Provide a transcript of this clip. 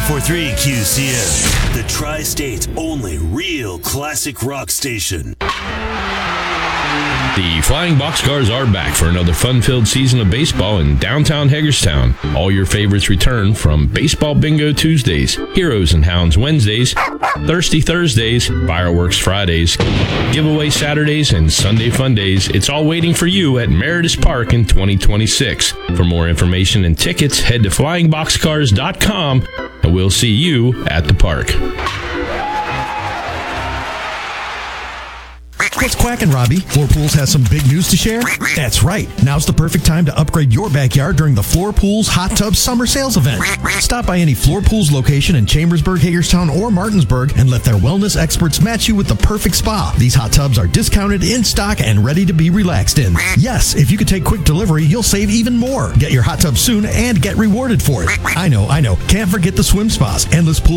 94.3 QCM, the Tri-State's only real classic rock station. The Flying Boxcars are back for another fun-filled season of baseball in downtown Hagerstown. All your favorites return, from Baseball Bingo Tuesdays, Heroes and Hounds Wednesdays, Thirsty Thursdays, Fireworks Fridays, Giveaway Saturdays, and Sunday Fun Days. It's all waiting for you at Meredith Park in 2026. For more information and tickets, head to flyingboxcars.com, and we'll see you at the park. What's quacking, Robbie? Floor Pools has some big news to share? That's right. Now's the perfect time to upgrade your backyard during the Floor Pools Hot Tub Summer Sales event. Stop by any Floor Pools location in Chambersburg, Hagerstown, or Martinsburg and let their wellness experts match you with the perfect spa. These hot tubs are discounted, in stock, and ready to be relaxed in. Yes, if you could take quick delivery, you'll save even more. Get your hot tub soon and get rewarded for it. I know. Can't forget the swim spas, endless pools,